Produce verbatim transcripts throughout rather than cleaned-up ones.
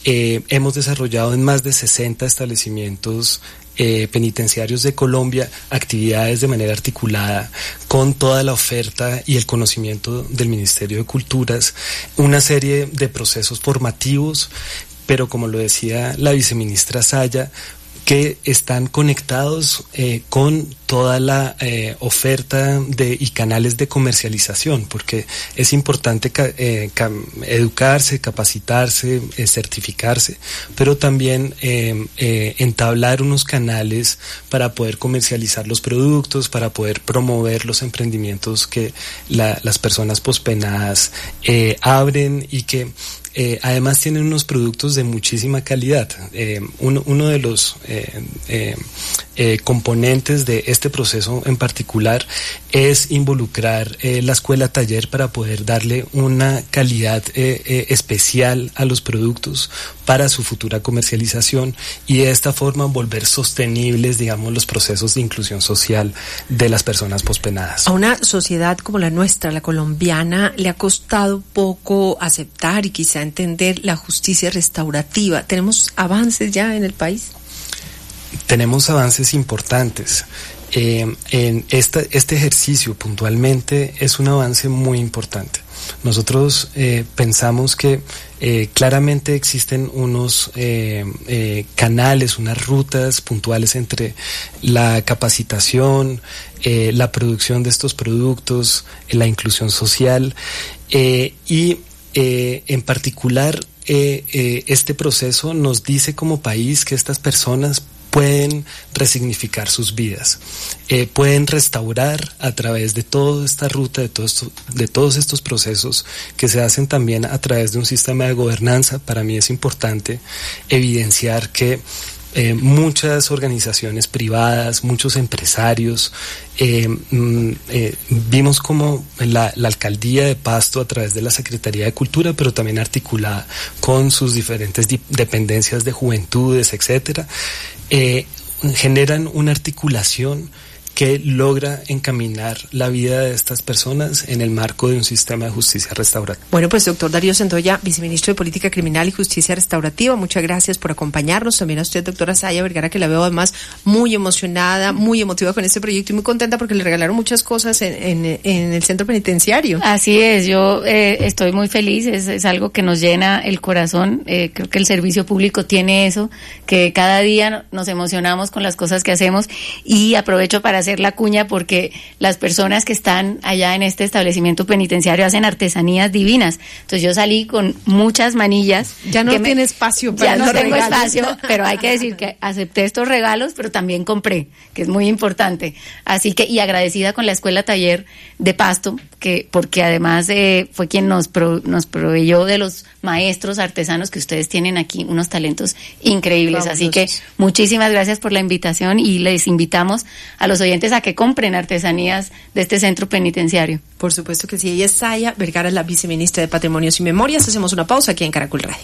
eh, hemos desarrollado en más de sesenta establecimientos Eh, penitenciarios de Colombia actividades de manera articulada con toda la oferta y el conocimiento del Ministerio de Culturas, una serie de procesos formativos, pero como lo decía la viceministra Saya, que están conectados eh, con toda la eh, oferta de, y canales de comercialización, porque es importante ca, eh, ca, educarse, capacitarse, eh, certificarse, pero también eh, eh, entablar unos canales para poder comercializar los productos, para poder promover los emprendimientos que la, las personas pospenadas eh, abren y que Eh, además tienen unos productos de muchísima calidad. Eh, uno, uno de los eh, eh, eh, componentes de este proceso en particular es involucrar eh, la escuela taller para poder darle una calidad eh, eh, especial a los productos para su futura comercialización y de esta forma volver sostenibles, digamos, los procesos de inclusión social de las personas pospenadas. A una sociedad como la nuestra, la colombiana, le ha costado poco aceptar y quizá entender la justicia restaurativa. ¿Tenemos avances ya en el país? Tenemos avances importantes. Eh, en esta, este ejercicio puntualmente es un avance muy importante. Nosotros eh, pensamos que eh, claramente existen unos eh, eh, canales, unas rutas puntuales entre la capacitación, eh, la producción de estos productos, eh, la inclusión social eh, y eh, en particular eh, eh, este proceso nos dice como país que estas personas pueden resignificar sus vidas, eh, pueden restaurar a través de toda esta ruta, de, todo esto, de todos estos procesos que se hacen también a través de un sistema de gobernanza. Para mí es importante evidenciar que Eh, muchas organizaciones privadas, muchos empresarios, eh, mm, eh, vimos como la, la alcaldía de Pasto a través de la Secretaría de Cultura, pero también articulada con sus diferentes di- dependencias de juventudes, etcétera, eh, generan una articulación que logra encaminar la vida de estas personas en el marco de un sistema de justicia restaurativa. Bueno, pues doctor Darío Santoya, viceministro de Política Criminal y Justicia Restaurativa, muchas gracias por acompañarnos. También a usted, doctora Saya Vergara, que la veo además muy emocionada, muy emotiva con este proyecto y muy contenta porque le regalaron muchas cosas en, en, en el centro penitenciario. Así es, yo eh, estoy muy feliz, es, es algo que nos llena el corazón. Eh, creo que el servicio público tiene eso, que cada día nos emocionamos con las cosas que hacemos, y aprovecho para hacer la cuña porque las personas que están allá en este establecimiento penitenciario hacen artesanías divinas. Entonces yo salí con muchas manillas. Ya no tiene me, espacio para ya no tengo regalos. espacio, pero hay que decir que acepté estos regalos, pero también compré, que es muy importante. Así que, y agradecida con la Escuela Taller de Pasto, que porque además eh, fue quien nos pro, nos proveyó de los maestros artesanos que ustedes tienen aquí, unos talentos increíbles. Vamos, así que muchísimas gracias por la invitación y les invitamos a los oyentes a que compren artesanías de este centro penitenciario. Por supuesto que sí. Ella es Saya Vergara, la viceministra de Patrimonios y Memorias. Hacemos una pausa aquí en Caracol Radio.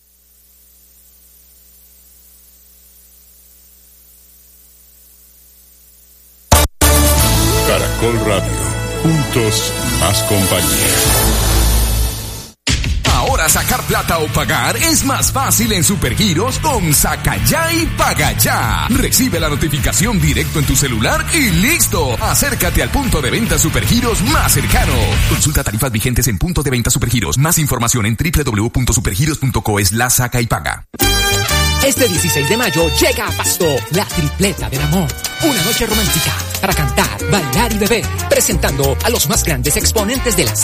Caracol Radio, juntos más compañía. Ahora sacar plata o pagar es más fácil en Supergiros con Saca Ya y Paga Ya. Recibe la notificación directo en tu celular y ¡listo! Acércate al punto de venta Supergiros más cercano. Consulta tarifas vigentes en punto de venta Supergiros. Más información en doble u doble u doble u punto supergiros punto co slash saca y paga. Este dieciséis de mayo llega a Pasto la tripleta del amor. Una noche romántica para cantar, bailar y beber, presentando a los más grandes exponentes de la salsa